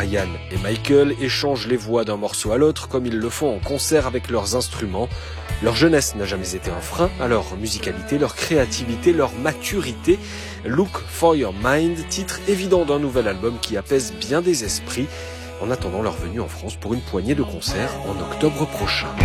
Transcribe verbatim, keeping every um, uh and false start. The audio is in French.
Brian et Michael échangent les voix d'un morceau à l'autre comme ils le font en concert avec leurs instruments. Leur jeunesse n'a jamais été un frein à leur musicalité, leur créativité, leur maturité. Look for Your Mind, titre évident d'un nouvel album qui apaise bien des esprits, en attendant leur venue en France pour une poignée de concerts en octobre prochain.